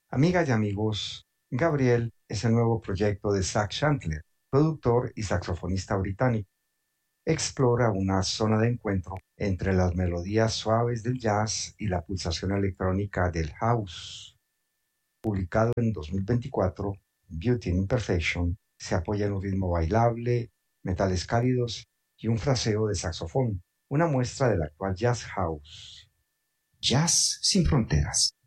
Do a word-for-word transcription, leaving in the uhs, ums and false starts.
Amigas y amigos, Gabriel es el nuevo proyecto de Zach Chandler, productor y saxofonista británico. Explora una zona de encuentro entre las melodías suaves del jazz y la pulsación electrónica del house. Publicado en dos mil veinticuatro, Beauty and Imperfection se apoya en un ritmo bailable, metales cálidos y un fraseo de saxofón, una muestra del actual jazz house. Jazz sin fronteras.